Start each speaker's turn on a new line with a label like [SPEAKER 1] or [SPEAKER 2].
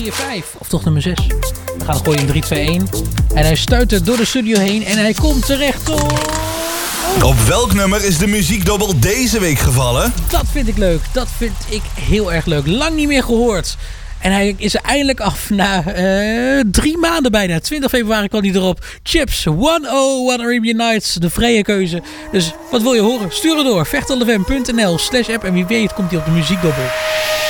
[SPEAKER 1] 5, of toch nummer 6. We gaan gooien in 3, 2, 1. En hij stuitert door de studio heen en hij komt terecht
[SPEAKER 2] Op welk nummer is de muziekdobbel deze week gevallen?
[SPEAKER 1] Dat vind ik leuk. Dat vind ik heel erg leuk. Lang niet meer gehoord. En hij is er eindelijk af na 3 maanden bijna. 20 februari kwam hij erop. Chips, 101 Arabian Nights. De vrije keuze. Dus wat wil je horen? Stuur het door. vechtlfm.nl/app. En wie weet komt hij op de muziekdobbel.